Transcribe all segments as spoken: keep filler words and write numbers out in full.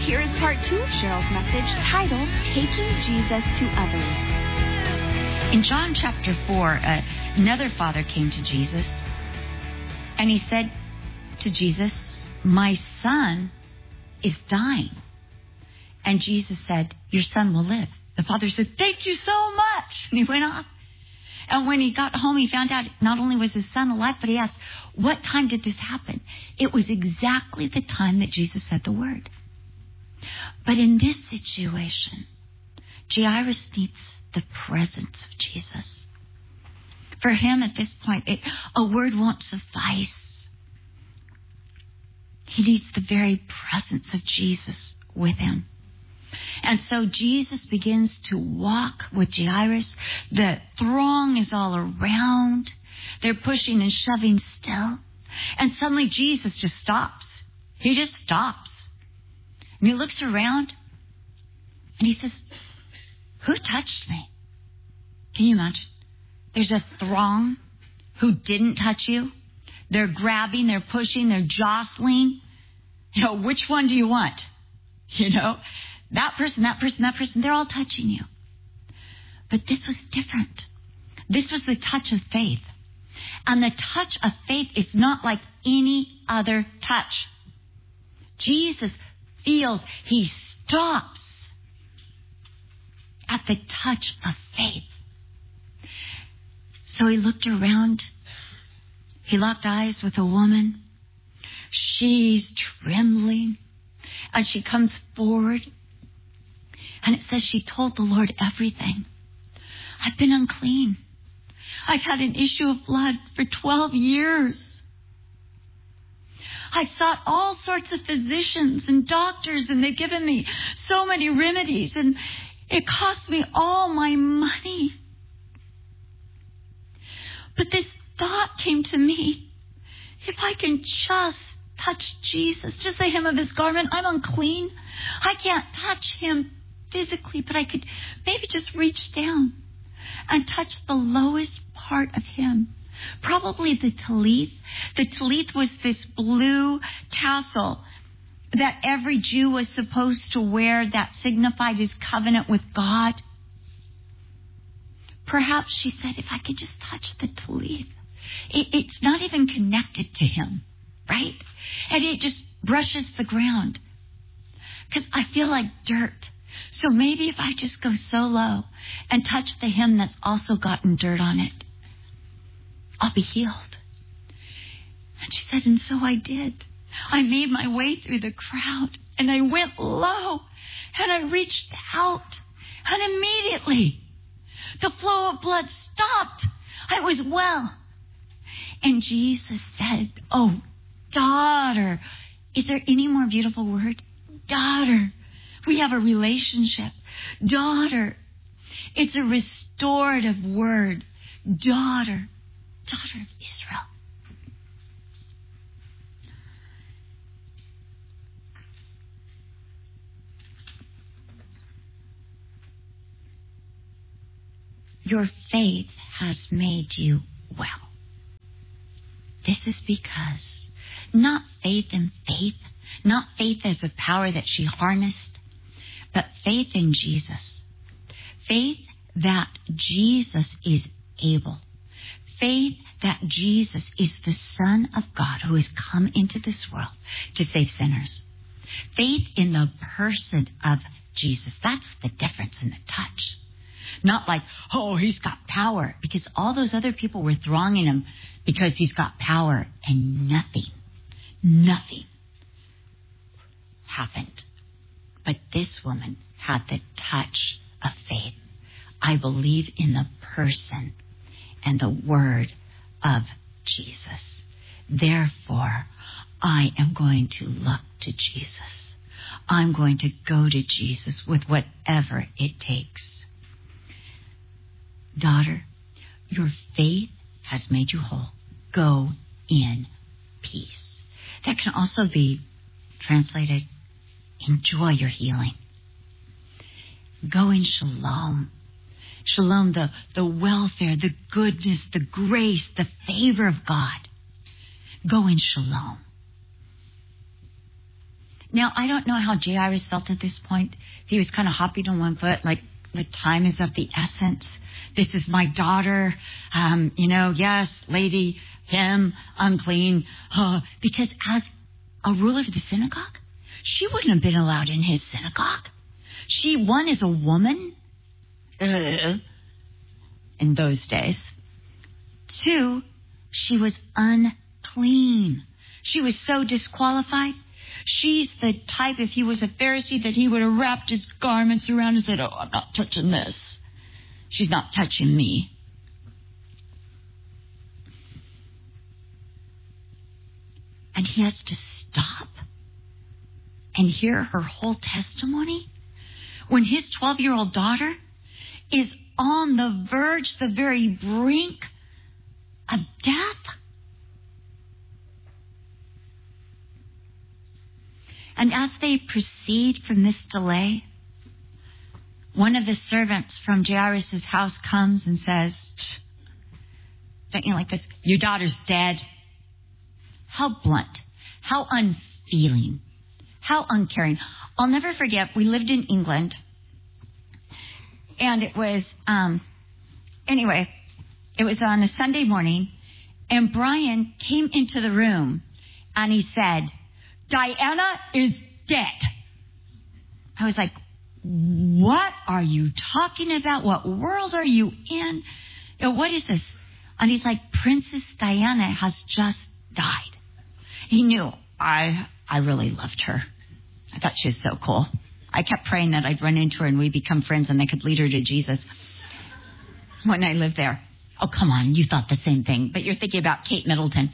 Here is part two of Cheryl's message titled, Taking Jesus to Others. In John chapter four, uh, another father came to Jesus, and he said to Jesus, my son is dying. And Jesus said, your son will live. The father said, thank you so much. And he went off. And when he got home, he found out not only was his son alive, but he asked, what time did this happen? It was exactly the time that Jesus said the word. But in this situation, Jairus needs the presence of Jesus. For him at this point, it, a word won't suffice. He needs the very presence of Jesus with him. And so Jesus begins to walk with Jairus. The throng is all around. They're pushing and shoving still. And suddenly Jesus just stops. He just stops. And he looks around and he says, who touched me? Can you imagine? There's a throng who didn't touch you. They're grabbing, they're pushing, they're jostling. You know, which one do you want? You know, that person, that person, that person, they're all touching you. But this was different. This was the touch of faith. And the touch of faith is not like any other touch. Jesus feels, he stops at the touch of faith. So he looked around. He locked eyes with a woman. She's trembling. And she comes forward. And it says she told the Lord everything. I've been unclean. I've had an issue of blood for twelve years. I've sought all sorts of physicians and doctors, and they've given me so many remedies, and it cost me all my money. But this thought came to me. If I can just touch Jesus, just the hem of his garment, I'm unclean. I can't touch him physically, but I could maybe just reach down and touch the lowest part of him. Probably the talith. The talith was this blue tassel that every Jew was supposed to wear that signified his covenant with God. Perhaps she said, if I could just touch the talith. It, it's not even connected to him, right? And it just brushes the ground. Because I feel like dirt. So maybe if I just go so low and touch the hem that's also gotten dirt on it, I'll be healed. And she said, and so I did. I made my way through the crowd, and I went low, and I reached out, and immediately the flow of blood stopped. I was well. And Jesus said, oh, daughter. Is there any more beautiful word? Daughter. We have a relationship. Daughter. It's a restorative word. Daughter. Daughter of Israel. Your faith has made you well. This is because not faith in faith, not faith as a power that she harnessed, but faith in Jesus. Faith that Jesus is able. Faith that Jesus is the Son of God who has come into this world to save sinners. Faith in the person of Jesus. That's the difference in the touch. Not like, oh, he's got power, because all those other people were thronging him because he's got power, and nothing, nothing happened. But this woman had the touch of faith. I believe in the person and the word of Jesus. Therefore, I am going to look to Jesus. I'm going to go to Jesus with whatever it takes. Daughter, your faith has made you whole. Go in peace. That can also be translated, enjoy your healing. Go in shalom. Shalom, the, the welfare, the goodness, the grace, the favor of God. Go in shalom. Now, I don't know how Jairus felt at this point. He was kind of hopping on one foot, like, the time is of the essence. This is my daughter. Um, you know, yes, lady, him, unclean. Uh, because as a ruler of the synagogue, she wouldn't have been allowed in his synagogue. She, one, is a woman uh, in those days. Two, she was unclean. She was so disqualified. She's the type, if he was a Pharisee, that he would have wrapped his garments around and said, oh, I'm not touching this. She's not touching me. And he has to stop and hear her whole testimony when his twelve-year-old daughter is on the verge, the very brink of death. And as they proceed from this delay, one of the servants from Jairus' house comes and says, something like this, your daughter's dead. How blunt, how unfeeling, how uncaring. I'll never forget, we lived in England, and it was, um, anyway, it was on a Sunday morning, and Brian came into the room, and he said, Diana is dead. I was like, what are you talking about? What world are you in? You know, what is this? And he's like, Princess Diana has just died. He knew I I really loved her. I thought she was so cool. I kept praying that I'd run into her and we'd become friends and I could lead her to Jesus when I lived there. Oh, come on. You thought the same thing, but you're thinking about Kate Middleton.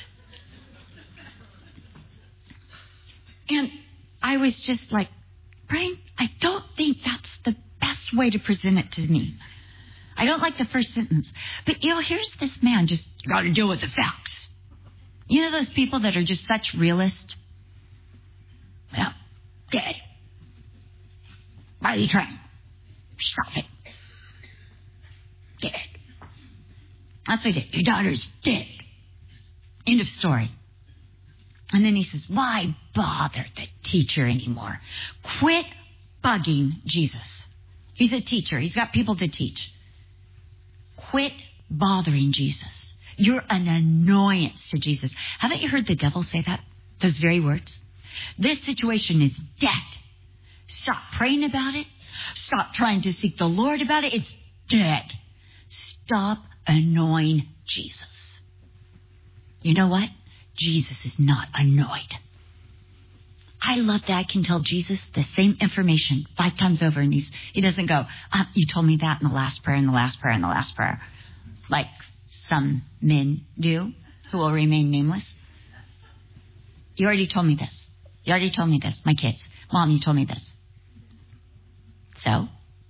And I was just like, Brian, I don't think that's the best way to present it to me. I don't like the first sentence. But, you know, here's this man just got to deal with the facts. You know those people that are just such realists? Well, dead. Why are you trying? Stop it. Dead. That's what he did. Your daughter's dead. End of story. And then he says, why bother the teacher anymore? Quit bugging Jesus. He's a teacher. He's got people to teach. Quit bothering Jesus. You're an annoyance to Jesus. Haven't you heard the devil say that? Those very words? This situation is dead. Stop praying about it. Stop trying to seek the Lord about it. It's dead. Stop annoying Jesus. You know what? Jesus is not annoyed. I love that I can tell Jesus the same information five times over, and he's, he doesn't go, ah, you told me that in the last prayer, in the last prayer, in the last prayer, like some men do who will remain nameless. You already told me this. You already told me this, my kids. Mom, you told me this. So,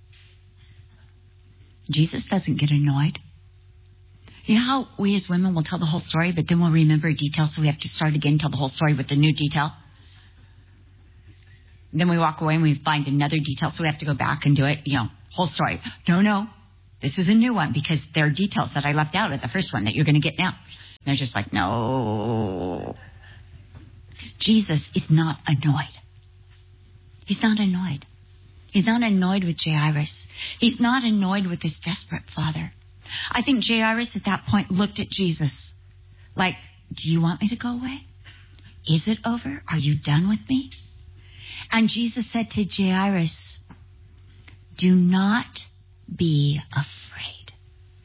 Jesus doesn't get annoyed. You know how we as women will tell the whole story, but then we'll remember a detail, so we have to start again, tell the whole story with the new detail? And then we walk away and we find another detail, so we have to go back and do it, you know, whole story. No, no, this is a new one because there are details that I left out of the first one that you're going to get now. And they're just like, no. Jesus is not annoyed. He's not annoyed. He's not annoyed with Jairus. He's not annoyed with this desperate father. I think Jairus at that point looked at Jesus like, do you want me to go away? Is it over? Are you done with me? And Jesus said to Jairus, do not be afraid.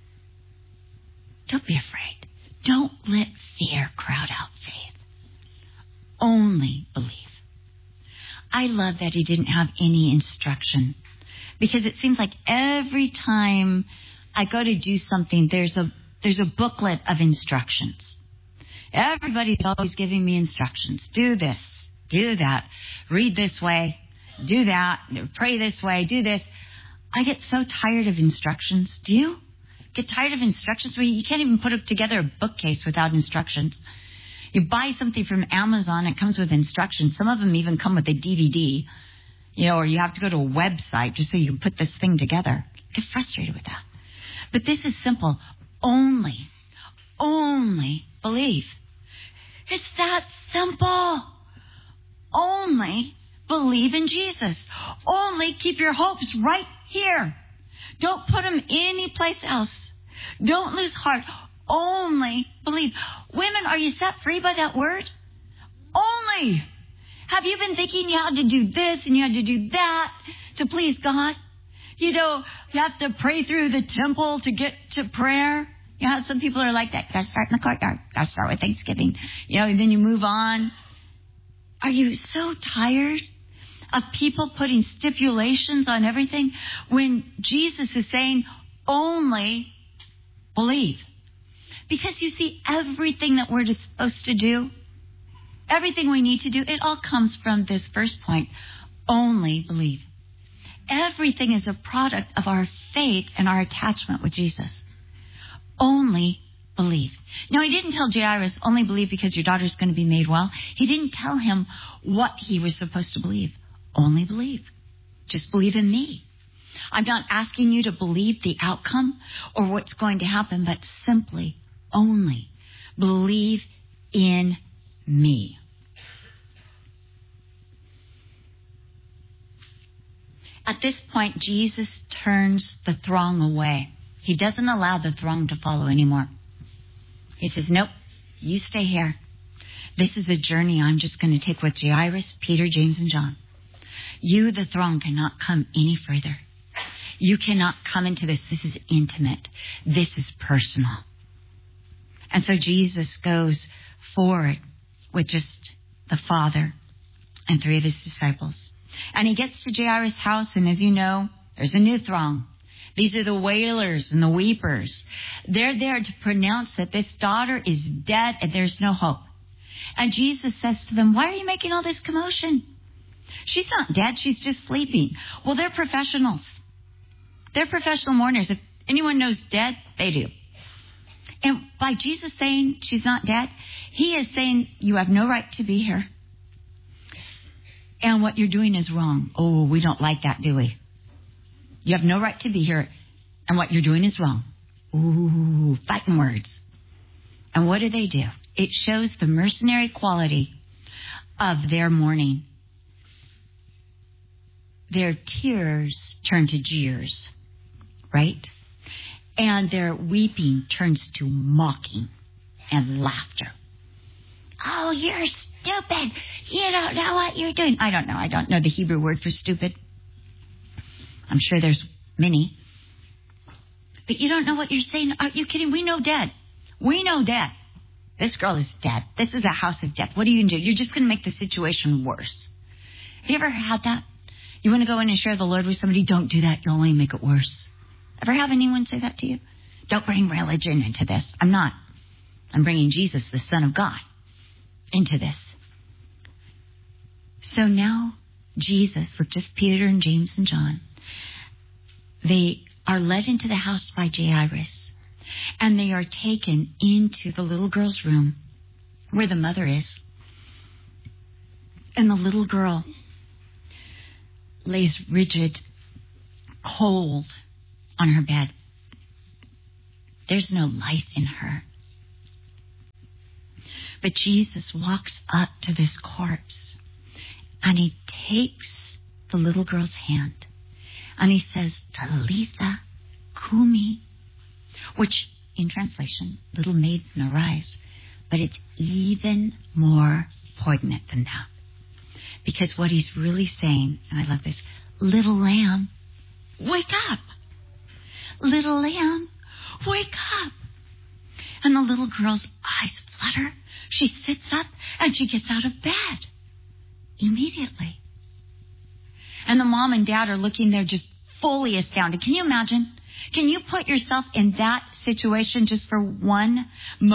Don't be afraid. Don't let fear crowd out faith. Only believe. I love that he didn't have any instruction, because it seems like every time I go to do something, there's a there's a booklet of instructions. Everybody's always giving me instructions. Do this, do that, read this way, do that, pray this way, do this. I get so tired of instructions. Do you? Get tired of instructions? Well, you can't even put together a bookcase without instructions. You buy something from Amazon, it comes with instructions. Some of them even come with a D V D, you know, or you have to go to a website just so you can put this thing together. I get frustrated with that. But this is simple. Only, only believe. It's that simple. Only believe in Jesus. Only keep your hopes right here. Don't put them anyplace else. Don't lose heart. Only believe. Women, are you set free by that word? Only. Have you been thinking you had to do this and you had to do that to please God? You know, you have to pray through the temple to get to prayer. You know, some people are like that. You gotta start in the courtyard. You gotta start with Thanksgiving. You know, and then you move on. Are you so tired of people putting stipulations on everything when Jesus is saying only believe? Because you see, everything that we're supposed to do, everything we need to do, it all comes from this first point, only believe. Everything is a product of our faith and our attachment with Jesus. Only believe. Now, he didn't tell Jairus, only believe because your daughter's going to be made well. He didn't tell him what he was supposed to believe. Only believe. Just believe in me. I'm not asking you to believe the outcome or what's going to happen, but simply, only believe in me. At this point, Jesus turns the throng away. He doesn't allow the throng to follow anymore. He says, nope, you stay here. This is a journey I'm just going to take with Jairus, Peter, James, and John. You, the throng, cannot come any further. You cannot come into this. This is intimate. This is personal. And so Jesus goes forward with just the Father and three of his disciples. And he gets to Jairus' house, and as you know, there's a new throng. These are the wailers and the weepers. They're there to pronounce that this daughter is dead and there's no hope. And Jesus says to them, why are you making all this commotion? She's not dead. She's just sleeping. Well, they're professionals. They're professional mourners. If anyone knows dead, they do. And by Jesus saying she's not dead, he is saying you have no right to be here. And what you're doing is wrong. Oh, we don't like that, do we? You have no right to be here. And what you're doing is wrong. Ooh, fighting words. And what do they do? It shows the mercenary quality of their mourning. Their tears turn to jeers, right? And their weeping turns to mocking and laughter. Oh, you're stupid. You don't know what you're doing. I don't know. I don't know the Hebrew word for stupid. I'm sure there's many. But you don't know what you're saying. Are you kidding? We know dead. We know dead. This girl is dead. This is a house of death. What are you going to do? You're just going to make the situation worse. Have you ever had that? You want to go in and share the Lord with somebody? Don't do that. You'll only make it worse. Ever have anyone say that to you? Don't bring religion into this. I'm not. I'm bringing Jesus, the Son of God, into this. So now Jesus, with just Peter and James and John, they are led into the house by Jairus, and they are taken into the little girl's room where the mother is. And the little girl lays rigid, cold on her bed. There's no life in her. But Jesus walks up to this corpse, and he takes the little girl's hand, and he says, Talitha Kumi, which in translation, little maiden arise. But it's even more poignant than that. Because what he's really saying, and I love this, little lamb, wake up. Little lamb, wake up. And the little girl's eyes flutter. She sits up and she gets out of bed immediately. And the mom and dad are looking there just fully astounded. Can you imagine? Can you put yourself in that situation just for one moment?